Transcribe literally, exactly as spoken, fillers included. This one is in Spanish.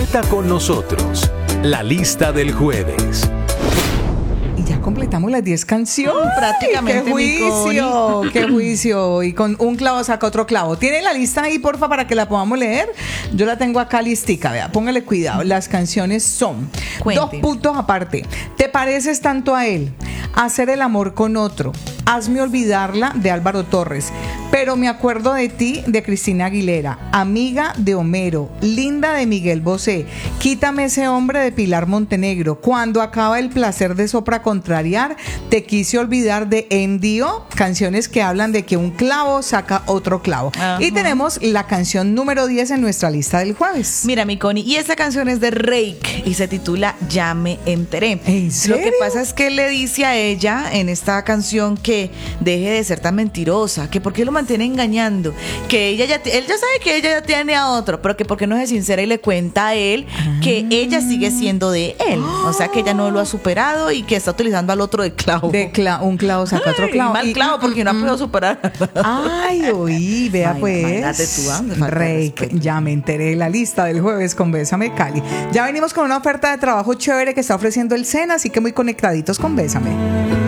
Comparta con nosotros la lista del jueves. Y ya completamos las diez canciones. Oh, prácticamente. ¡Qué juicio! ¡Qué juicio! Y con un clavo saca otro clavo. ¿Tiene la lista ahí, porfa, para que la podamos leer? Yo la tengo acá listica, vea. Póngale cuidado. Las canciones son Cuente. Dos puntos aparte. Te pareces tanto a él. Hacer el amor con otro. Hazme olvidarla, de Álvaro Torres. Pero me acuerdo de ti, de Cristina Aguilera. Amiga, de Homero. Linda, de Miguel Bosé. Quítame ese hombre, de Pilar Montenegro. Cuando acaba el placer de sopra contrariar. Te quise olvidar, de Endio. Canciones que hablan de que un clavo saca otro clavo. Ajá. Y tenemos la canción número diez en nuestra lista del jueves. Mira, mi Connie, y esta canción es de Reik y se titula Ya me enteré. ¿En serio? Lo que pasa es que él le dice a ella en esta canción que deje de ser tan mentirosa, que por qué lo mantiene engañando, que ella ya, él ya sabe que ella ya tiene a otro, pero que por qué no es sincera y le cuenta a él que ella sigue siendo de él, o sea que ella no lo ha superado y que está utilizando al otro de clavo. De cla- un clavo saca otro Ay, clavo. mal Y- clavo porque no ha podido superar. Ay, oí, vea Ay, pues. imagínate tú, ¿ah? Me falta Rey, respeto. ya me enteré de la lista del jueves con Bésame Cali. Ya venimos con una oferta de trabajo chévere que está ofreciendo el SENA, así que muy conectaditos con Bésame.